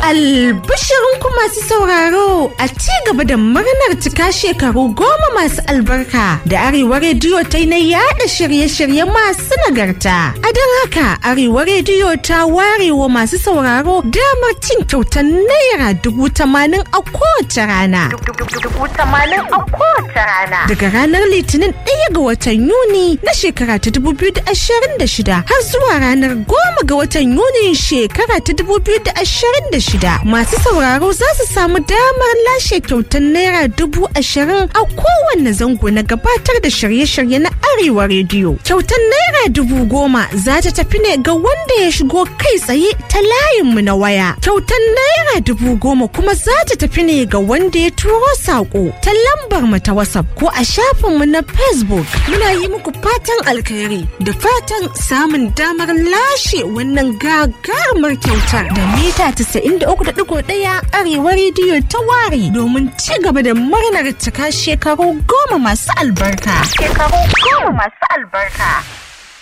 Albishirinku masu sauraro a ci gaba da murnar cika shekaru 10 masu albarka da Arewa Rediyo ta yi na yada shirye-shirye masu nagarta. A don haka Arewa Rediyo ta warewa masu sauraro damar cin kyautar Naira 80,000 a kowace rana. Daga ranar Litinin 1 ga watan Yuni na shekara ta 2026 har zuwa ranar 10 ga watan Yuni shekara ta 2026 masu sauraro za su samu damar lashe kyautar Naira 20,000 a kowanne zango na gabatar da shirye-shirye na Arewa Rediyo. Kyautar Naira 10,000 za ta tafi ne ga wanda ya shigo kai tsaye ta layinmu na waya. Kyautar Naira 10,000 kuma za ta tafi ne ga wanda ya turo saƙo ta lambar mu ta WhatsApp ko a shafinmu na Facebook. Muna yi muku fatan alkhairi da fatan samun damar lashe wannan gagarumar kyautar da mita 93.1 Arewa Rediyo ta ware domin ci gaba da murnar cika shekaru 10 masu albarka.